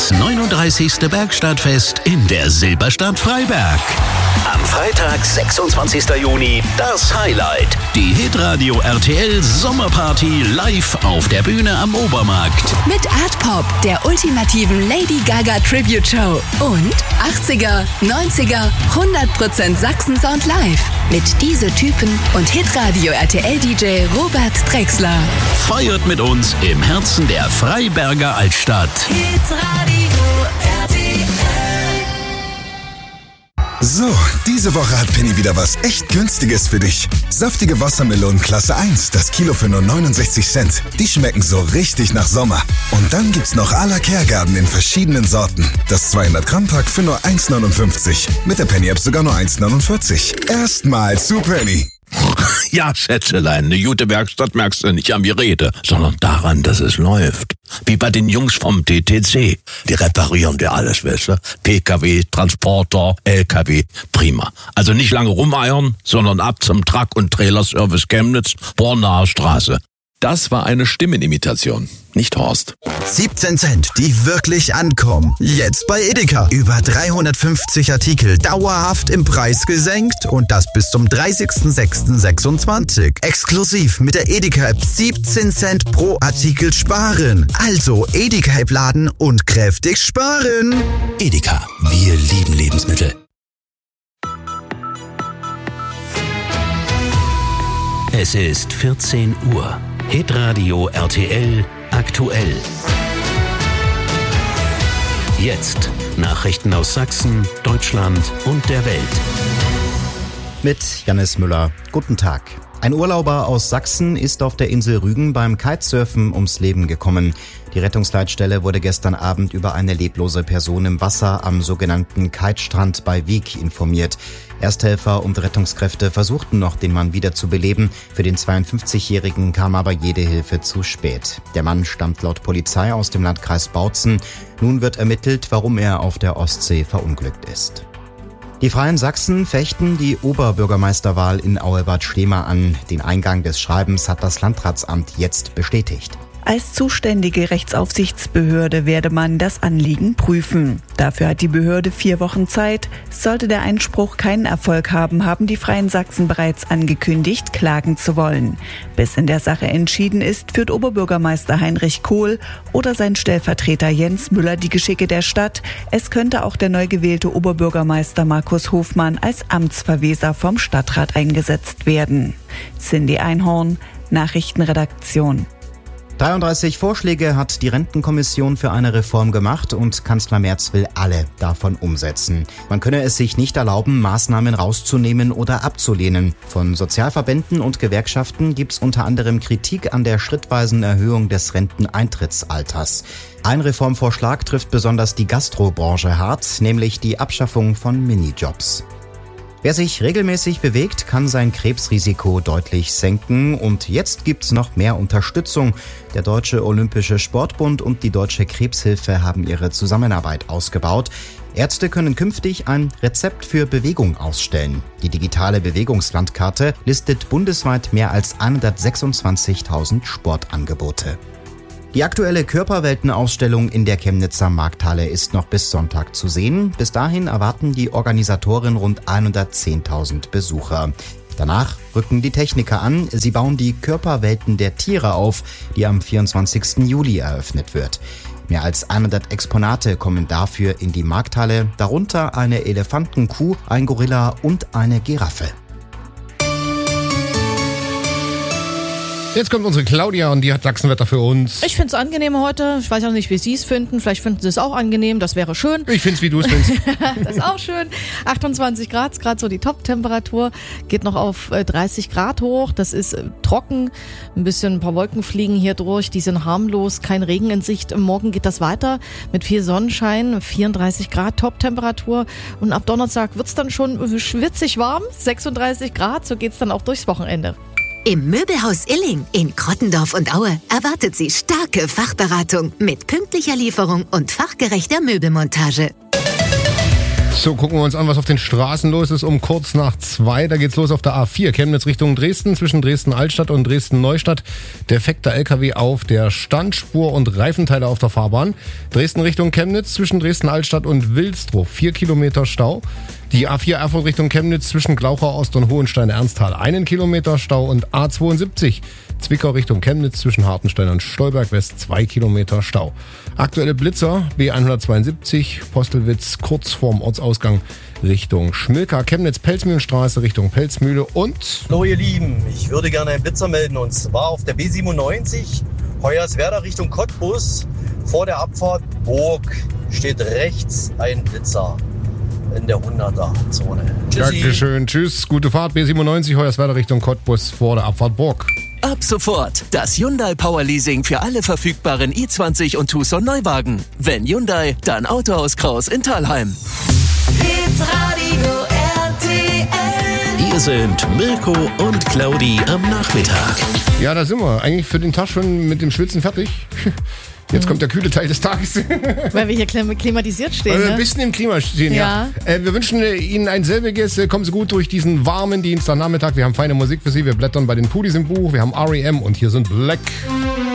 Das 39. Bergstadtfest in der Silberstadt Freiberg. Am Freitag, 26. Juni, das Highlight. Die Hitradio RTL Sommerparty live auf der Bühne am Obermarkt. Mit Art Pop, der ultimativen Lady Gaga Tribute Show. Und 80er, 90er, 100% Sachsen-Sound live. Mit Diese Typen und Hitradio RTL DJ Robert Drexler. Feiert mit uns im Herzen der Freiberger Altstadt. Hitradio RTL. So, diese Woche hat Penny wieder was echt Günstiges für dich. Saftige Wassermelonen Klasse 1, das Kilo für nur 69 Cent. Die schmecken so richtig nach Sommer. Und dann gibt's noch à la Kehrgarten in verschiedenen Sorten. Das 200-Gramm-Pack für nur 1,59. Mit der Penny-App sogar nur 1,49. Erstmal zu Penny. Ja, Schätzelein, eine gute Werkstatt merkst du nicht an die Rede, sondern daran, dass es läuft. Wie bei den Jungs vom TTC. Die reparieren dir alles, weißt du? PKW, Transporter, LKW, prima. Also nicht lange rumeiern, sondern ab zum Truck- und Trailerservice Chemnitz, Bornaer Straße. Das war eine Stimmenimitation, nicht Horst. 17 Cent, die wirklich ankommen. Jetzt bei Edeka. Über 350 Artikel dauerhaft im Preis gesenkt und das bis zum 30.06.26. Exklusiv mit der Edeka-App 17 Cent pro Artikel sparen. Also Edeka-App laden und kräftig sparen. Edeka, wir lieben Lebensmittel. Es ist 14 Uhr. Hitradio RTL aktuell. Jetzt Nachrichten aus Sachsen, Deutschland und der Welt. Mit Jannis Müller. Guten Tag. Ein Urlauber aus Sachsen ist auf der Insel Rügen beim Kitesurfen ums Leben gekommen. Die Rettungsleitstelle wurde gestern Abend über eine leblose Person im Wasser am sogenannten Kitestrand bei Wiek informiert. Ersthelfer und Rettungskräfte versuchten noch, den Mann wieder zu beleben. Für den 52-Jährigen kam aber jede Hilfe zu spät. Der Mann stammt laut Polizei aus dem Landkreis Bautzen. Nun wird ermittelt, warum er auf der Ostsee verunglückt ist. Die Freien Sachsen fechten die Oberbürgermeisterwahl in Auebad Stehma an. Den Eingang des Schreibens hat das Landratsamt jetzt bestätigt. Als zuständige Rechtsaufsichtsbehörde werde man das Anliegen prüfen. Dafür hat die Behörde 4 Wochen Zeit. Sollte der Einspruch keinen Erfolg haben, haben die Freien Sachsen bereits angekündigt, klagen zu wollen. Bis in der Sache entschieden ist, führt Oberbürgermeister Heinrich Kohl oder sein Stellvertreter Jens Müller die Geschicke der Stadt. Es könnte auch der neu gewählte Oberbürgermeister Markus Hofmann als Amtsverweser vom Stadtrat eingesetzt werden. Cindy Einhorn, Nachrichtenredaktion. 33 Vorschläge hat die Rentenkommission für eine Reform gemacht und Kanzler Merz will alle davon umsetzen. Man könne es sich nicht erlauben, Maßnahmen rauszunehmen oder abzulehnen. Von Sozialverbänden und Gewerkschaften gibt's unter anderem Kritik an der schrittweisen Erhöhung des Renteneintrittsalters. Ein Reformvorschlag trifft besonders die Gastrobranche hart, nämlich die Abschaffung von Minijobs. Wer sich regelmäßig bewegt, kann sein Krebsrisiko deutlich senken und jetzt gibt's noch mehr Unterstützung. Der Deutsche Olympische Sportbund und die Deutsche Krebshilfe haben ihre Zusammenarbeit ausgebaut. Ärzte können künftig ein Rezept für Bewegung ausstellen. Die digitale Bewegungslandkarte listet bundesweit mehr als 126.000 Sportangebote. Die aktuelle Körperweltenausstellung in der Chemnitzer Markthalle ist noch bis Sonntag zu sehen. Bis dahin erwarten die Organisatoren rund 110.000 Besucher. Danach rücken die Techniker an. Sie bauen die Körperwelten der Tiere auf, die am 24. Juli eröffnet wird. Mehr als 100 Exponate kommen dafür in die Markthalle, darunter eine Elefantenkuh, ein Gorilla und eine Giraffe. Jetzt kommt unsere Claudia und die hat Sachsenwetter für uns. Ich finde es angenehm heute. Ich weiß auch nicht, wie Sie es finden. Vielleicht finden Sie es auch angenehm. Das wäre schön. Ich finde es, wie du es findest. Das ist auch schön. 28 Grad ist gerade so die Top-Temperatur. Geht noch auf 30 Grad hoch. Das ist trocken. Ein paar Wolken fliegen hier durch. Die sind harmlos. Kein Regen in Sicht. Morgen geht das weiter mit viel Sonnenschein. 34 Grad Top-Temperatur. Und ab Donnerstag wird es dann schon schwitzig warm. 36 Grad. So geht es dann auch durchs Wochenende. Im Möbelhaus Illing in Krottendorf und Aue erwartet Sie starke Fachberatung mit pünktlicher Lieferung und fachgerechter Möbelmontage. So, gucken wir uns an, was auf den Straßen los ist. Um kurz nach 2, da geht's los auf der A4. Chemnitz Richtung Dresden, zwischen Dresden-Altstadt und Dresden-Neustadt. Defekter LKW auf der Standspur und Reifenteile auf der Fahrbahn. Dresden Richtung Chemnitz, zwischen Dresden-Altstadt und Wilsdruff. 4 Kilometer Stau. Die A4 Erfurt Richtung Chemnitz, zwischen Glauchau Ost und Hohenstein-Ernsthal. 1 Kilometer Stau. Und A72 Zwickau Richtung Chemnitz, zwischen Hartenstein und Stolberg West. 2 Kilometer Stau. Aktuelle Blitzer B172 Postelwitz kurz vorm Ortsausgang Richtung Schmilka, Chemnitz, Pelzmühlenstraße Richtung Pelzmühle und... Hallo ihr Lieben, ich würde gerne einen Blitzer melden und zwar auf der B97 Hoyerswerda Richtung Cottbus. Vor der Abfahrt Burg steht rechts ein Blitzer in der 100er-Zone. Dankeschön, tschüss, gute Fahrt, B97 Hoyerswerda Richtung Cottbus vor der Abfahrt Burg. Ab sofort das Hyundai Power Leasing für alle verfügbaren i20 und Tucson Neuwagen. Wenn Hyundai, dann Autohaus Kraus in Thalheim. Hitradio RTL. Hier sind Mirko und Claudi am Nachmittag. Ja, da sind wir. Eigentlich für den Tag schon mit dem Schwitzen fertig. Jetzt kommt der kühle Teil des Tages. Weil wir hier klimatisiert stehen. Weil wir ne? ein bisschen im Klima stehen, ja. Wir wünschen Ihnen ein selbiges. Kommen Sie gut durch diesen warmen Dienstagnachmittag. Wir haben feine Musik für Sie. Wir blättern bei den Pudis im Buch. Wir haben R.E.M. und hier sind Black.